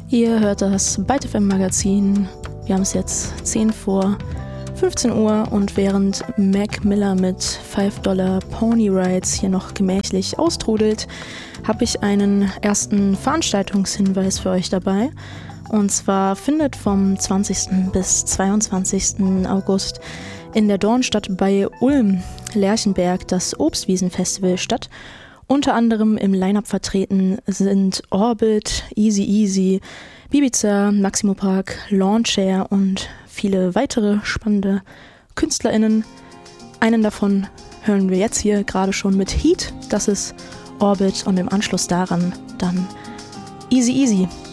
Ihr hört das Byte FM Magazin. Wir haben es jetzt 10 vor 15 Uhr und während Mac Miller mit $5 Pony Rides hier noch gemächlich austrudelt, habe ich einen ersten Veranstaltungshinweis für euch dabei. Und zwar findet vom 20. bis 22. August in der Dornstadt bei Ulm-Lerchenberg das Obstwiesenfestival statt. Unter anderem im Line-Up vertreten sind Orbit, Easy Easy, Bibiza, Maximo Park, Lawnchair und viele weitere spannende KünstlerInnen. Einen davon hören wir jetzt hier gerade schon mit Heat, das ist Orbit, und im Anschluss daran dann Easy Easy.